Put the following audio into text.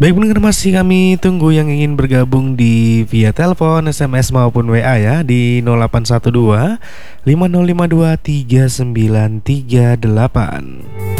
Baik pendengar, masih kami tunggu yang ingin bergabung di via telepon, SMS maupun WA ya di 0812 5052 3938.